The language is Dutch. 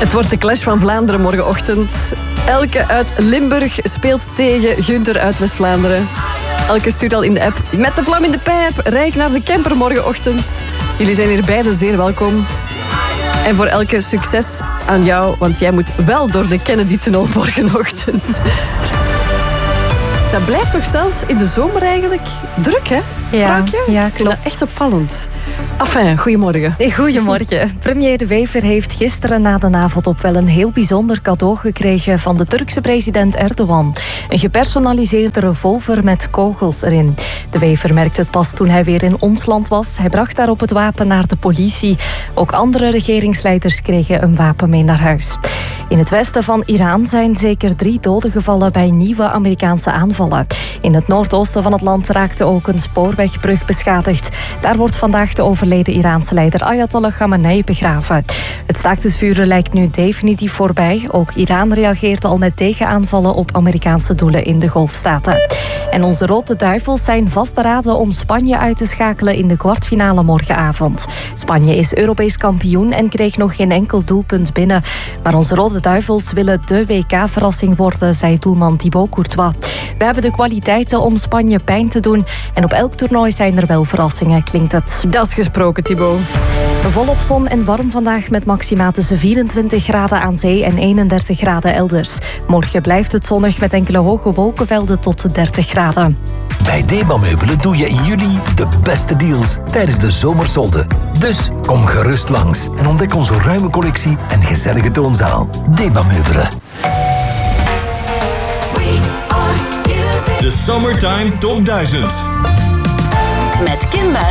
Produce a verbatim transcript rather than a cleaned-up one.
Het wordt de Clash van Vlaanderen morgenochtend. Elke uit Limburg speelt tegen Gunther uit West-Vlaanderen. Elke stuurt al in de app. Met de vlam in de pijp, rijk naar de camper morgenochtend. Jullie zijn hier beiden zeer welkom. En voor elke succes aan jou, want jij moet wel door de Kennedy-tunnel morgenochtend. Dat blijft toch zelfs in de zomer eigenlijk druk, hè? Ja, Frankje? ja, Ik vind dat klopt. echt opvallend. Enfin, goedemorgen. Goedemorgen. Premier De Wever heeft gisteren na de avondop wel een heel bijzonder cadeau gekregen van de Turkse president Erdogan. Een gepersonaliseerde revolver met kogels erin. De Wever merkte het pas toen hij weer in ons land was. Hij bracht daarop het wapen naar de politie. Ook andere regeringsleiders kregen een wapen mee naar huis. In het westen van Iran zijn zeker drie doden gevallen bij nieuwe Amerikaanse aanvallen. In het noordoosten van het land raakte ook een spoorwegbrug beschadigd. Daar wordt vandaag de overleden Iraanse leider Ayatollah Khamenei begraven. Het staakt het vuren lijkt nu definitief voorbij. Ook Iran reageert al met tegenaanvallen op Amerikaanse doelen in de Golfstaten. En onze Rode Duivels zijn vastberaden om Spanje uit te schakelen in de kwartfinale morgenavond. Spanje is Europees kampioen en kreeg nog geen enkel doelpunt binnen. Maar onze Rode Duivels willen de W K-verrassing worden, zei doelman Thibaut Courtois. We hebben de kwaliteiten om Spanje pijn te doen en op elk toernooi zijn er wel verrassingen, klinkt het. Dat is gesproken, Thibaut. Volop zon en warm vandaag met maxima tussen vierentwintig graden aan zee en eenendertig graden elders. Morgen blijft het zonnig met enkele hoge wolkenvelden tot dertig graden. Bij Deba Meubelen doe je in juli de beste deals tijdens de zomersolden. Dus kom gerust langs en ontdek onze ruime collectie en gezellige toonzaal. Deba Meubelen. De Summertime Top duizend. Met Kim Muilen